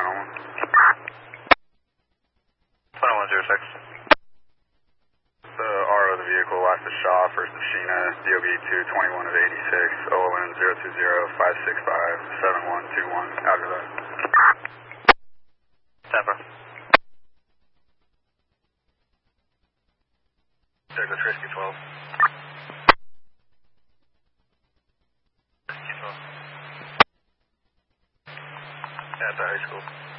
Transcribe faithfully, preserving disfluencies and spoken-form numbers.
nine one one. twenty-one oh six. The R O of the vehicle, Lasta Shaw, First Machina, D O B two twenty-one of eighty-six, O L N zero two zero five six five seven one two one. After that. Tampa. Douglas Risky twelve. Risky twelve. Yeah, at the high school.